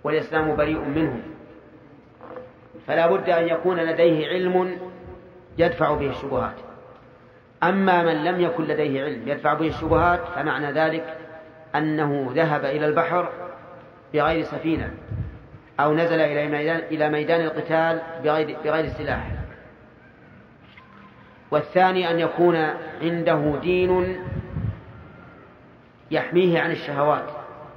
والإسلام بريء منهم، فلا بد أن يكون لديه علم يدفع به الشبهات. أما من لم يكن لديه علم يدفع به الشبهات فمعنى ذلك أنه ذهب إلى البحر بغير سفينة أو نزل إلى ميدان القتال بغير سلاح. والثاني أن يكون عنده دين يحميه عن الشهوات،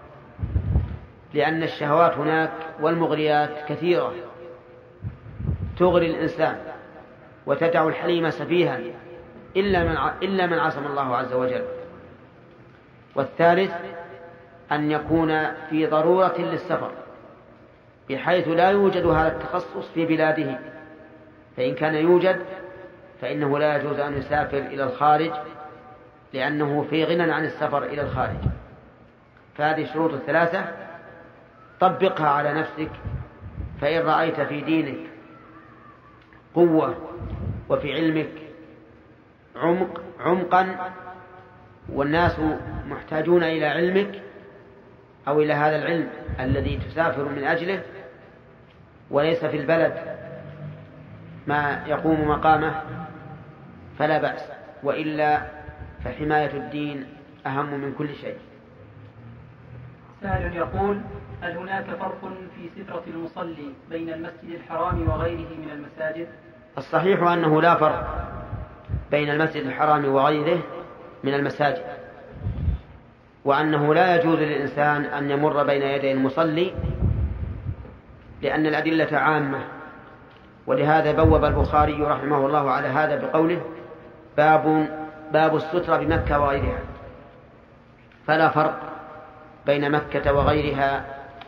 لأن الشهوات هناك والمغريات كثيرة تغري الإنسان وتدع الحليم سفيها إلا من عصم الله عز وجل. والثالث أن يكون في ضرورة للسفر بحيث لا يوجد هذا التخصص في بلاده، فإن كان يوجد فإنه لا يجوز أن يسافر إلى الخارج لأنه في غنى عن السفر إلى الخارج. فهذه الشروط الثلاثة طبقها على نفسك، فإن رأيت في دينك قوة وفي علمك عمقا والناس محتاجون إلى علمك أو إلى هذا العلم الذي تسافر من أجله وليس في البلد ما يقوم مقامه فلا بأس، وإلا فحماية الدين أهم من كل شيء. سائل يقول: هل هناك فرق في سترة المصلي بين المسجد الحرام وغيره من المساجد؟ الصحيح أنه لا فرق بين المسجد الحرام وغيره من المساجد، وأنه لا يجوز للإنسان أن يمر بين يدي المصلي لأن الأدلة عامة. ولهذا بوب البخاري رحمه الله على هذا بقوله: باب السترة بمكة وغيرها. فلا فرق بين مكة وغيرها.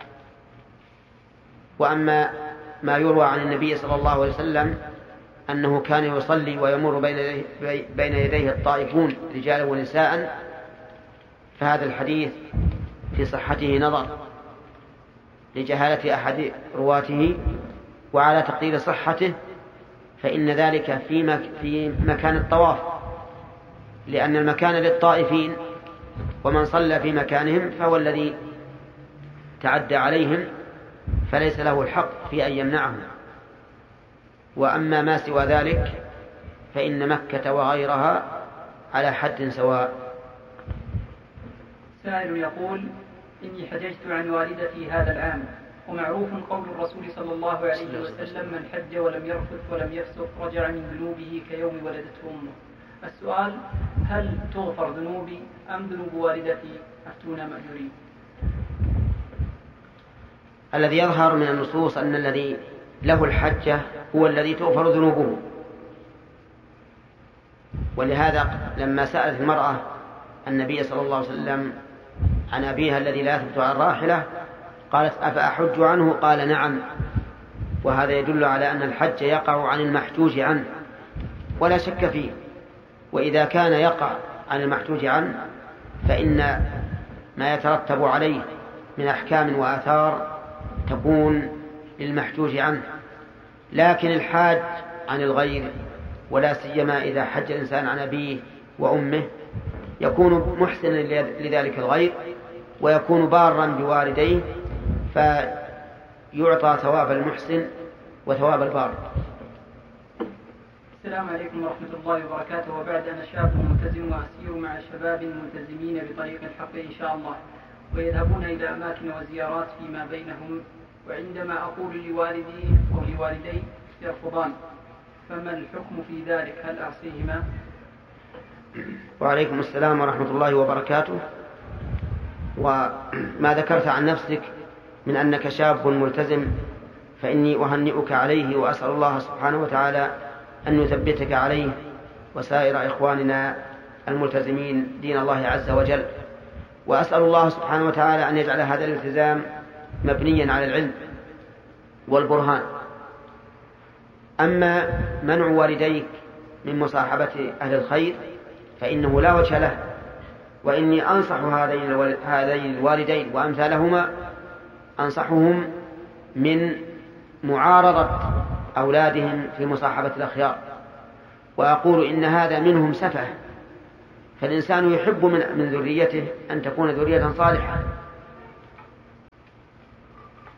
وأما ما يروى عن النبي صلى الله عليه وسلم أنه كان يصلي ويمر بين يديه الطائفون رجالا ونساء، فهذا الحديث في صحته نظر لجهالة أحد رواته، وعلى تقدير صحته فإن ذلك في مكان الطواف، لأن المكان للطائفين، ومن صلى في مكانهم فهو الذي تعدى عليهم فليس له الحق في أن يمنعهم. وأما ما سوى ذلك فإن مكة وغيرها على حد سواء. سائل يقول: إني حججت عن والدتي هذا العام، ومعروف قول الرسول صلى الله عليه وسلم: من حج ولم يرفث ولم يفسق رجع من ذنوبه كيوم ولدته أمه. السؤال: هل تغفر ذنوبي أم ذنوب والدتي؟ أفتونا مأجورين. الذي يظهر من النصوص أن الذي له الحجة هو الذي تغفر ذنوبه. ولهذا لما سألت المرأة النبي صلى الله عليه وسلم عن أبيها الذي لا يثبت على الراحلة قالت: أفأحج عنه؟ قال: نعم. وهذا يدل على أن الحج يقع عن المحجوج عنه ولا شك فيه. وإذا كان يقع عن المحجوج عنه فإن ما يترتب عليه من أحكام وآثار تكون للمحجوج عنه. لكن الحاج عن الغير، ولا سيما إذا حج الإنسان عن أبيه وأمه، يكون محسنا لذلك الغير ويكون بارا بوالديه، فيعطى ثواب المحسن وثواب البار. السلام عليكم ورحمة الله وبركاته. وبعد أنا شاب ملتزم وأسير مع الشباب الملتزمين بطريق الحق إن شاء الله، ويذهبون إلى أماكن وزيارات فيما بينهم، وعندما أقول لوالدي أو لوالدي يرفضان، فما الحكم في ذلك؟ هل أعصيهما؟ وعليكم السلام ورحمة الله وبركاته. وما ذكرت عن نفسك من أنك شاب ملتزم فإني أهنئك عليه، وأسأل الله سبحانه وتعالى أن يثبتك عليه وسائر إخواننا الملتزمين دين الله عز وجل. وأسأل الله سبحانه وتعالى أن يجعل هذا الالتزام مبنيا على العلم والبرهان. أما منع والديك من مصاحبة أهل الخير فإنه لا وجه له، وإني أنصح هذين الوالدين وأمثالهما، أنصحهم من معارضة أولادهم في مصاحبة الأخيار، وأقول إن هذا منهم سفه. فالإنسان يحب من ذريته أن تكون ذرية صالحة.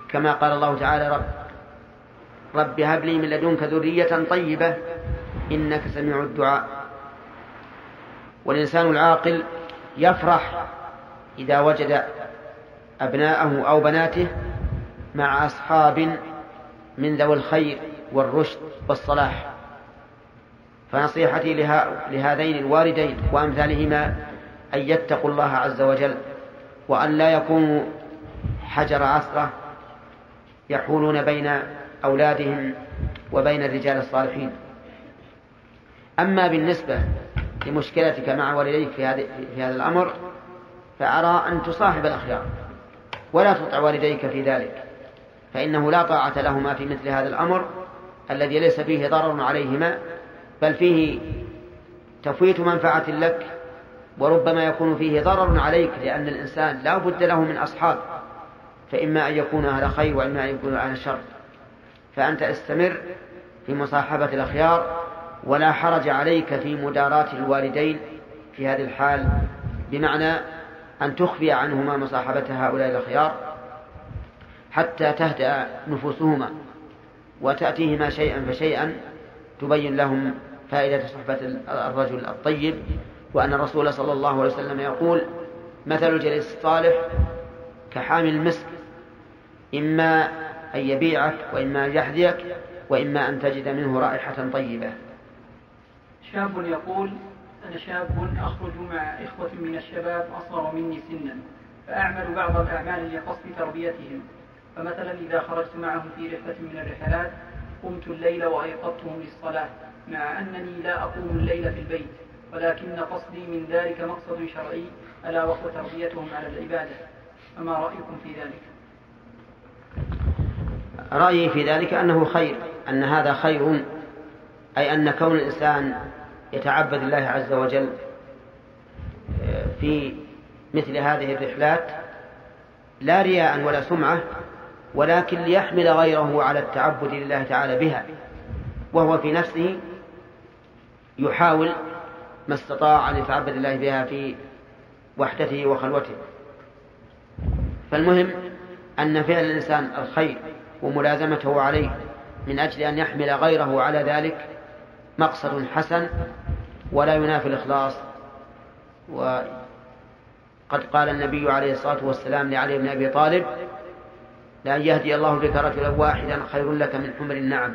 كما قال الله تعالى رب هب لي من لدنك ذرية طيبة إنك سميع الدعاء. والإنسان العاقل يفرح إذا وجد أبناءه أو بناته مع أصحاب من ذوي الخير والرشد والصلاح. فنصيحتي لهذين الوالدين وأمثالهما أن يتقوا الله عز وجل، وأن لا يكونوا حجر عثرة يحولون بين أولادهم وبين الرجال الصالحين. أما بالنسبة لمشكلتك مع والديك في هذا الأمر، فأرى أن تصاحب الأخيار ولا تطع والديك في ذلك، فإنه لا طاعة لهما في مثل هذا الأمر الذي ليس فيه ضرر عليهما، بل فيه تفويت منفعة لك، وربما يكون فيه ضرر عليك، لأن الإنسان لا بد له من أصحاب، فإما أن يكون أهل خير وإما أن يكون أهل شر. فأنت استمر في مصاحبة الأخيار، ولا حرج عليك في مداراة الوالدين في هذه الحال، بمعنى أن تخفي عنهما مصاحبة هؤلاء الأخيار حتى تهدأ نفوسهما، وتأتيهما شيئا فشيئا تبين لهم فائدة صحبة الرجل الطيب، وأن الرسول صلى الله عليه وسلم يقول مثل الجليس الصالح كحامل المسك، إما أن يبيعك وإما أن يحذيك وإما أن تجد منه رائحة طيبة. شاب يقول: أنا شاب أخرج مع إخوة من الشباب أصغر مني سنا، فأعمل بعض الأعمال لقصد تربيتهم، فمثلا إذا خرجت معهم في رحلة من الرحلات قمت الليل وأيقظتهم للصلاة، مع أنني لا أقوم الليل في البيت، ولكن قصدي من ذلك مقصد شرعي ألا وهو تربيتهم على العبادة، فما رأيكم في ذلك؟ رأيي في ذلك أنه خير، أن هذا خير، أي أن كون الإنسان يتعبد الله عز وجل في مثل هذه الرحلات لا رياء ولا سمعة، ولكن ليحمل غيره على التعبد لله تعالى بها، وهو في نفسه يحاول ما استطاع أن يتعبد الله بها في وحدته وخلوته. فالمهم أن فعل الإنسان الخير وملازمته عليه من أجل أن يحمل غيره على ذلك مقصد حسن ولا ينافي الإخلاص. وقد قال النبي عليه الصلاة والسلام لعلي بن أبي طالب: لأن يهدي الله بك رجلا واحدا خير لك من حمر النعم.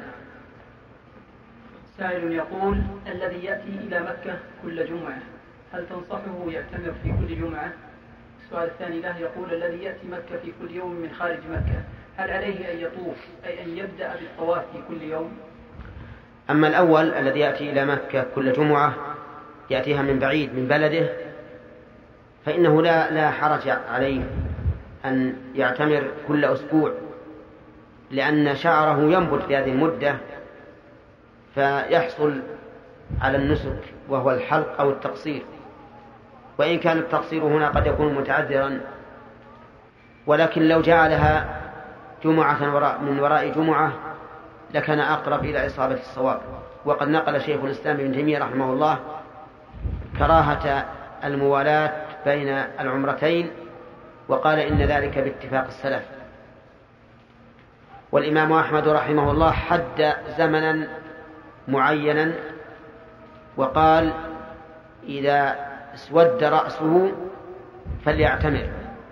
سائل يقول: الذي يأتي إلى مكة كل جمعة هل تنصحه يعتمر في كل جمعة؟ السؤال الثاني له يقول: الذي يأتي مكة في كل يوم من خارج مكة هل عليه أن يطوف، أي أن يبدأ بالطواف في كل يوم؟ أما الأول الذي يأتي إلى مكة كل جمعة يأتيها من بعيد من بلده، فإنه لا حرج عليه أن يعتمر كل أسبوع، لأن شعره ينبت في هذه المدة فيحصل على النسك وهو الحلق أو التقصير، وإن كان التقصير هنا قد يكون متعذرا، ولكن لو جعلها جمعة من وراء جمعة لكان أقرب إلى إصابة الصواب. وقد نقل شيخ الإسلام ابن تيمية رحمه الله كراهة الموالاة بين العمرتين، وقال إن ذلك باتفاق السلف. والإمام أحمد رحمه الله حد زمنا معينا وقال: إذا اسود رأسه فليعتمر.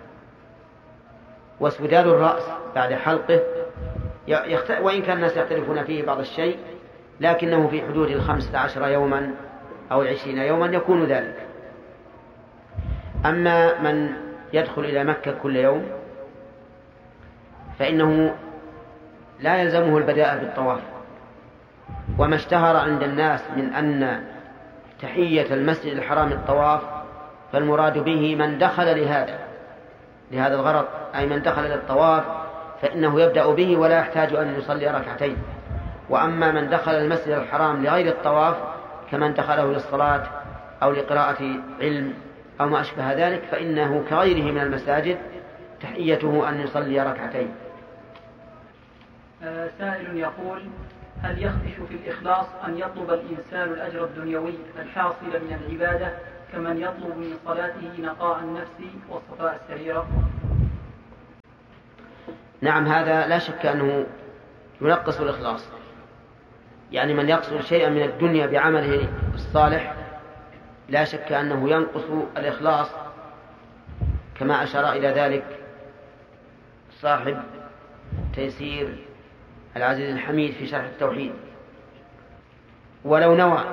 واسوداد الرأس بعد حلقه وإن كان الناس يختلفون فيه بعض الشيء، لكنه في حدود 15 يوما أو 20 يوما يكون ذلك. أما من يدخل إلى مكة كل يوم فإنه لا يلزمه البداء بالطواف. وما اشتهر عند الناس من أن تحية المسجد الحرام الطواف، فالمراد به من دخل لهذا الغرض، أي من دخل للطواف فإنه يبدأ به ولا يحتاج أن يصلي ركعتين. وأما من دخل المسجد الحرام لغير الطواف كمن دخله للصلاة أو لقراءة علم أو ما أشبه ذلك، فإنه كغيره من المساجد تحيته أن يصلي ركعتين. سائل يقول: هل يخدش في الإخلاص أن يطلب الإنسان الأجر الدنيوي الحاصل من العبادة كمن يطلب من صلاته نقاء النفس وصفاء السريرة؟ نعم، هذا لا شك أنه ينقص الإخلاص، يعني من يقصد شيئا من الدنيا بعمله الصالح لا شك أنه ينقص الإخلاص، كما أشار إلى ذلك صاحب تيسير العزيز الحميد في شرح التوحيد. ولو نوى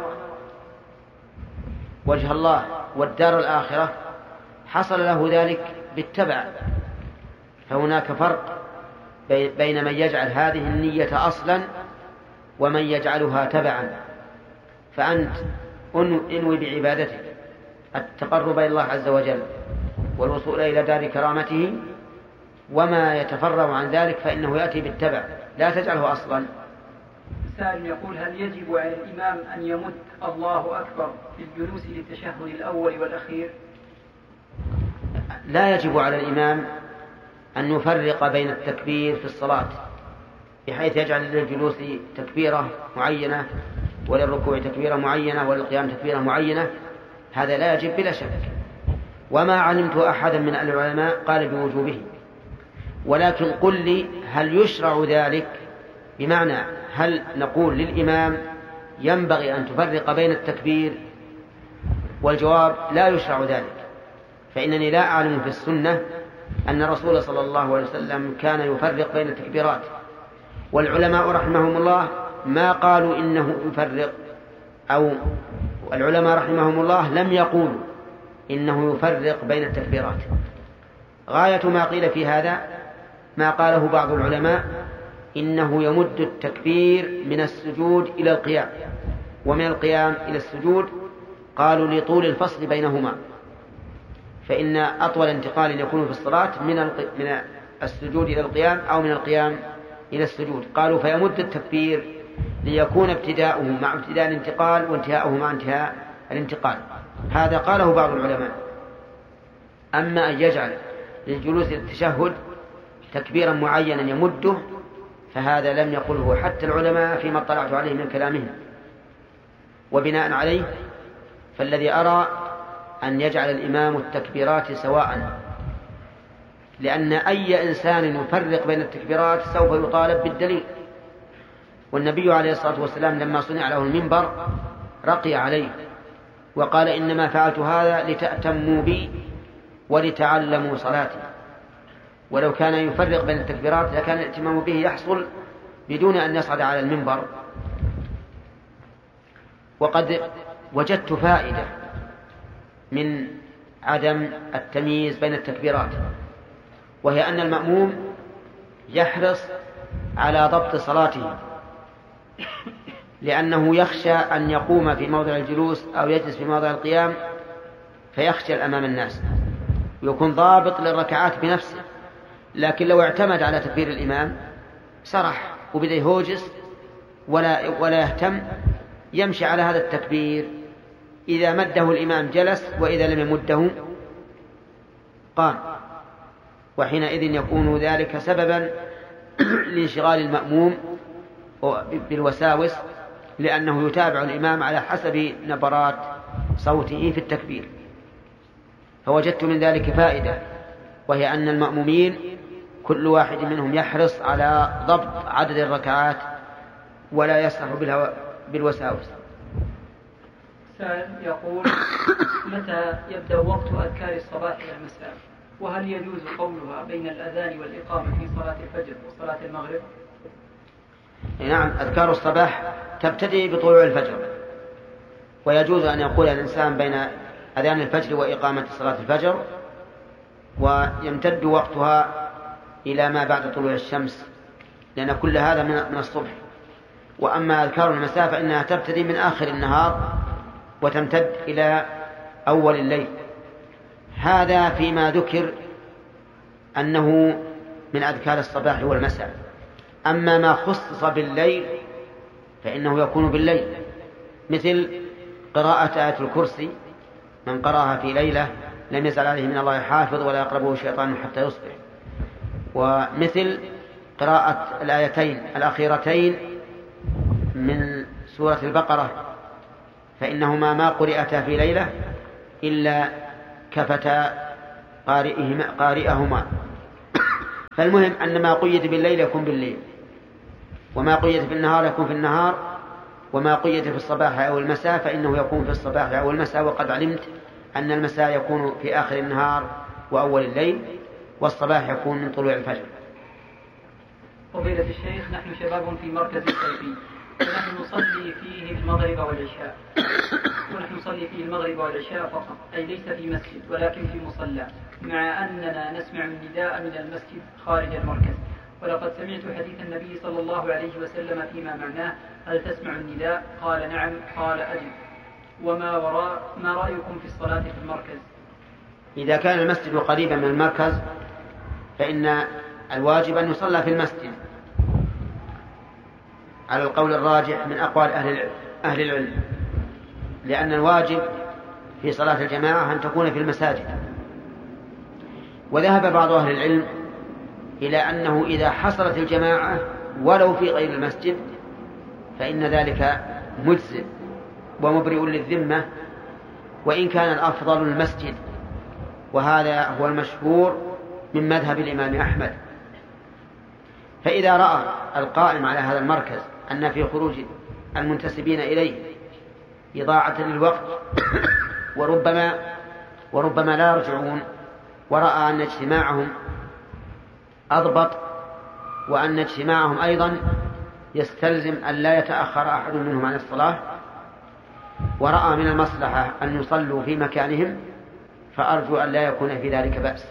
وجه الله والدار الآخرة حصل له ذلك بالتبع، فهناك فرق بين من يجعل هذه النية أصلا ومن يجعلها تبعا. فأنت انوي بعبادتك التقرب إلى الله عز وجل والوصول إلى دار كرامته، وما يتفرع عن ذلك فإنه يأتي بالتبع، لا تجعله أصلا. سائل يقول: هل يجب على الإمام أن يمد الله أكبر في الجلوس للتشهد الأول والأخير؟ لا يجب على الإمام أن يفرق بين التكبير في الصلاة بحيث يجعل للجلوس تكبيرة معينة وللركوع تكبيرة معينة وللقيام تكبيرة معينة، هذا لا يجب بلا شك، وما علمت أحدا من العلماء قال بوجوبه. ولكن قل لي هل يشرع ذلك؟ بمعنى هل نقول للإمام ينبغي أن تفرق بين التكبير؟ والجواب لا يشرع ذلك، فإنني لا أعلم في السنة أن الرسول صلى الله عليه وسلم كان يفرق بين التكبيرات، والعلماء رحمهم الله ما قالوا إنه يفرق، أو العلماء رحمهم الله لم يقولوا إنه يفرق بين التكبيرات. غاية ما قيل في هذا ما قاله بعض العلماء إنه يمد التكبير من السجود إلى القيام ومن القيام إلى السجود، قالوا لطول الفصل بينهما، فإن أطول انتقال يكون في الصلاة من السجود إلى القيام أو من القيام إلى السجود، قالوا فيمد التكبير ليكون ابتداؤه مع ابتداء الانتقال وانتهاؤه مع انتهاء الانتقال. هذا قاله بعض العلماء. أما أن يجعل للجلوس للتشهد تكبيرا معينا يمده فهذا لم يقله حتى العلماء فيما اطلعت عليه من كلامهم. وبناء عليه فالذي أرى أن يجعل الإمام التكبيرات سواء، لأن أي إنسان يفرق بين التكبيرات سوف يطالب بالدليل. والنبي عليه الصلاة والسلام لما صنع له المنبر رقي عليه وقال: إنما فعلت هذا لتأتموا بي ولتعلموا صلاتي. ولو كان يفرق بين التكبيرات لكان الائتمام به يحصل بدون أن يصعد على المنبر. وقد وجدت فائدة من عدم التمييز بين التكبيرات، وهي أن المأموم يحرص على ضبط صلاته، لأنه يخشى أن يقوم في موضع الجلوس أو يجلس في موضع القيام فيخشى أمام الناس، ويكون ضابط للركعات بنفسه. لكن لو اعتمد على تكبير الإمام سرح وبدأ يهوجس ولا يهتم، يمشي على هذا التكبير، إذا مده الإمام جلس وإذا لم يمده قام، وحينئذ يكون ذلك سببا لانشغال المأموم بالوساوس، لأنه يتابع الإمام على حسب نبرات صوته في التكبير. فوجدت من ذلك فائدة، وهي أن المأمومين كل واحد منهم يحرص على ضبط عدد الركعات ولا يسرح بالوساوس. سائل يقول: متى يبدأ وقت أذكار الصباح والمساء؟ وهل يجوز قولها بين الأذان والإقامة في صلاة الفجر وصلاة المغرب؟ نعم، أذكار الصباح تبتدئ بطلوع الفجر، ويجوز أن يقول الإنسان بين أذان الفجر وإقامة صلاة الفجر، ويمتد وقتها إلى ما بعد طلوع الشمس، لأن كل هذا من الصبح. وأما أذكار المساء فإنها تبتدي من آخر النهار وتمتد إلى أول الليل. هذا فيما ذكر أنه من أذكار الصباح والمساء. أما ما خصص بالليل فإنه يكون بالليل، مثل قراءة آية الكرسي، من قرأها في ليلة لم يزل عليه من الله حافظ ولا يقربه شيطان حتى يصبح. ومثل قراءة الآيتين الأخيرتين من سورة البقرة، فإنهما ما قرئتا في ليلة إلا كفتا قارئهما، فالمهم أن ما قيد بالليل يكون بالليل، وما قيد في النهار يكون في النهار، وما قيد في الصباح أو المساء فإنه يكون في الصباح أو المساء. وقد علمت أن المساء يكون في آخر النهار وأول الليل، والصباح يكون من طلوع الفجر. فضيلة الشيخ، نحن شباب في مركز صيفي، ونحن نصلي فيه المغرب والعشاء فقط، أي ليس في مسجد ولكن في مصلى، مع أننا نسمع النداء من المسجد خارج المركز. ولقد سمعت حديث النبي صلى الله عليه وسلم فيما معناه: هل تسمع النداء؟ قال نعم. قال أجل. ما رأيكم في الصلاة في المركز؟ إذا كان المسجد قريبا من المركز فإن الواجب أن يصلى في المسجد على القول الراجح من أقوال أهل العلم، لأن الواجب في صلاة الجماعة أن تكون في المساجد. وذهب بعض أهل العلم إلى أنه إذا حصلت الجماعة ولو في غير المسجد فإن ذلك مجزئ ومبرئ للذمة، وإن كان الأفضل المسجد، وهذا هو المشهور من مذهب الإمام أحمد. فإذا رأى القائم على هذا المركز أن في خروج المنتسبين إليه إضاعة للوقت وربما لا يرجعون، ورأى أن اجتماعهم أضبط، وأن اجتماعهم أيضا يستلزم أن لا يتأخر أحد منهم عن الصلاة، ورأى من المصلحة أن يصلوا في مكانهم، فأرجو أن لا يكون في ذلك بأس.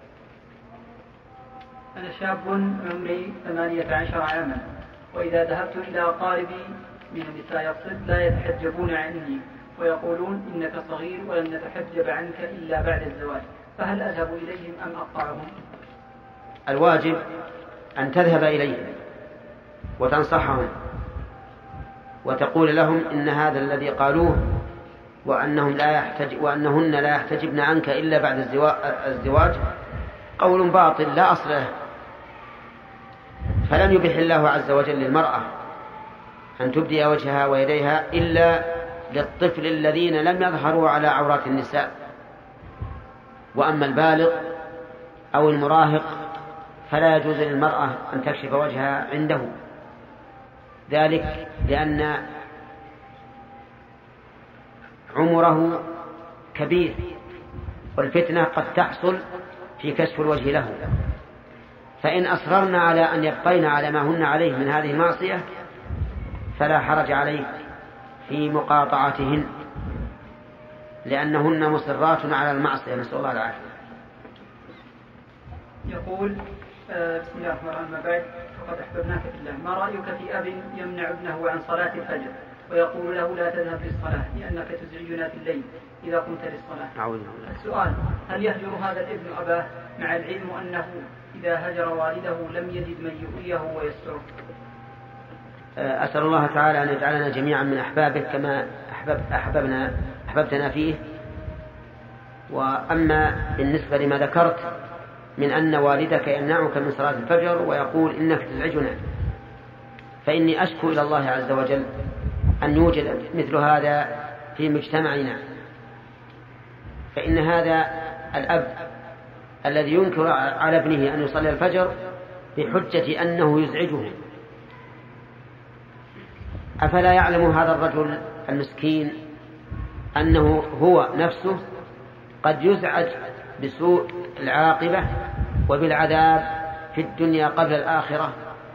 أنا شاب عمري 18 عاما، وإذا ذهبت إلى أقاربي من النساء يقصد لا يتحجبون عني ويقولون إنك صغير ولن نتحجب عنك إلا بعد الزواج، فهل أذهب إليهم أم أقطعهم؟ الواجب أن تذهب إليهم وتنصحهم وتقول لهم إن هذا الذي قالوه وأنهن لا يحتجبن عنك إلا بعد الزواج قول باطل لا أصل له. فلم يبح الله عز وجل للمرأة أن تبدي وجهها ويديها إلا للطفل الذين لم يظهروا على عورات النساء، وأما البالغ أو المراهق فلا يجوز للمرأة أن تكشف وجهها عنده، ذلك لأن عمره كبير، والفتنة قد تحصل في كشف الوجه له. فإن أصررنا على أن يبقين على ما هن عليه من هذه المعصية فلا حرج عليه في مقاطعتهن، لأنهن مصرات على المعصية، نسأل الله العافية. يقول بسم الله الرحمن الرحيم: ما بعد، فقد أحببناك في الله. ما رأيك في أب يمنع ابنه عن صلاة الفجر ويقول له لا تذهب للصلاة لأنك تزعجنا في الليل إذا قمت للصلاة؟ السؤال: هل يهجر هذا الابن أباه مع العلم أنه إذا هجر والده لم يجد من يؤويه ويستره؟ أسأل الله تعالى أن يجعلنا جميعا من أحبابه كما أحببتنا فيه. وأما بالنسبة لما ذكرت من أن والدك يمنعك من صلاة الفجر ويقول إنك تزعجنا، فإني أشكو إلى الله عز وجل أن يوجد مثل هذا في مجتمعنا. فإن هذا الأب الذي ينكر على ابنه أن يصلي الفجر بحجة أنه يزعجه، أفلا يعلم هذا الرجل المسكين أنه هو نفسه قد يزعج بسوء العاقبة وبالعذاب في الدنيا قبل الآخرة؟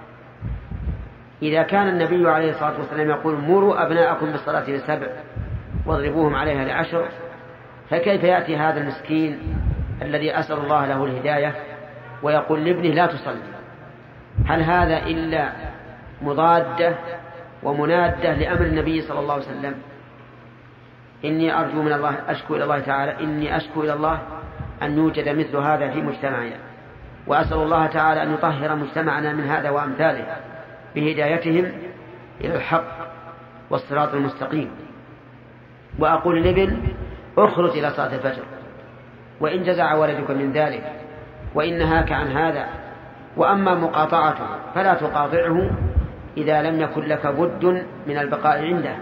إذا كان النبي عليه الصلاة والسلام يقول: مروا أبناءكم بالصلاة ل7 واضربوهم عليها ل10، فكيف يأتي هذا المسكين الذي أسأل الله له الهداية ويقول لابنه لا تصلي؟ هل هذا إلا مضادة ومنادة لأمر النبي صلى الله عليه وسلم؟ إني أرجو من الله، أشكو إلى الله تعالى، إني أشكو إلى الله أن يوجد مثل هذا في مجتمعنا، وأسأل الله تعالى أن يطهر مجتمعنا من هذا وأمثاله بهدايتهم إلى الحق والصراط المستقيم. وأقول لابن: اخرج إلى صلاة الفجر، وإن جزع ولدك من ذلك وإن نهاك عن هذا. وأما مقاطعته فلا تقاطعه إذا لم يكن لك بد من البقاء عنده،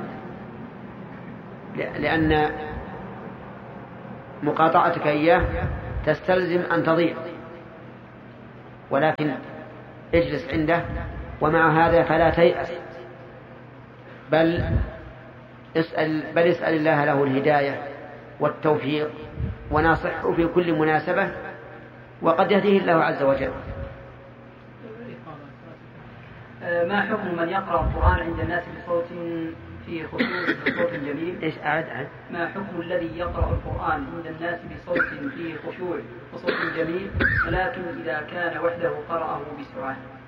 لأن مقاطعتك إياه تستلزم أن تضيع. ولكن اجلس عنده، ومع هذا فلا تيأس، بل اسأل الله له الهداية والتوفيق، وناصحه في كل مناسبة، وقد يهديه الله عز وجل. ما حكم من يقرأ القرآن عند الناس بصوت فيه خشوع وصوت جميل؟ إيش أعد؟ ما حكم الذي يقرأ القرآن عند الناس بصوت فيه خشوع وصوت جميل، ولكن إذا كان وحده قرأه بسرعة؟